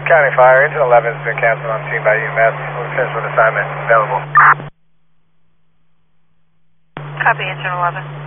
County Fire, Engine 11 has been canceled on scene by UMass. We'll finish with assignment available. Copy, Engine 11.